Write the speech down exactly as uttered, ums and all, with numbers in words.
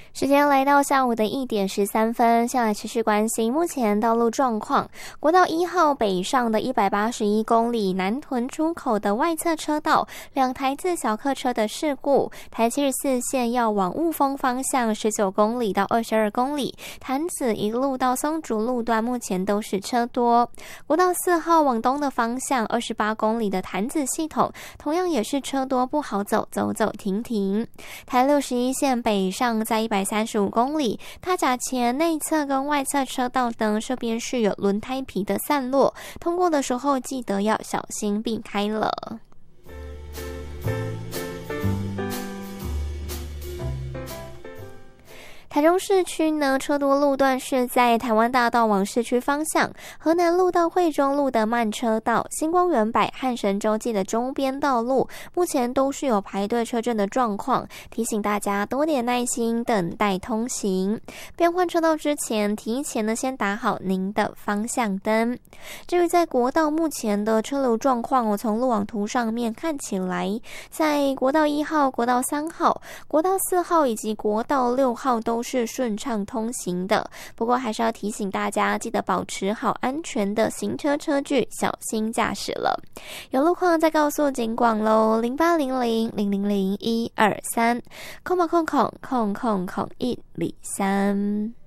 时间来到下午的一点十三分，先来持续关心目前道路状况。国道一号北上的一百八十一公里南屯出口的外侧车道，两台自小客车的事故。台七十四线要往雾峰方向十九公里到二十二公里，潭子一路到松竹路段目前都是车多。国道四号往东的方向二十八公里的潭子系统，同样也是车多不好走，走走停停。台六十一线北上在一百三十五公里，大甲前内侧跟外侧车道灯这边是有轮胎皮的散落，通过的时候记得要小心避开了。台中市区呢，车多路段是在台湾大道往市区方向，河南路到惠中路的慢车道，星光园百和神州记的周边道路，目前都是有排队车阵的状况，提醒大家多点耐心等待通行。变换车道之前，提前呢先打好您的方向灯。至于在国道目前的车流状况，我从路网图上面看起来，在国道一号、国道三号、国道四号以及国道六号都是顺畅通行的，不过还是要提醒大家，记得保持好安全的行车车距，小心驾驶了。有路况再告诉警广喽，零八零零零零零一二三，空吧空空空空空一里三。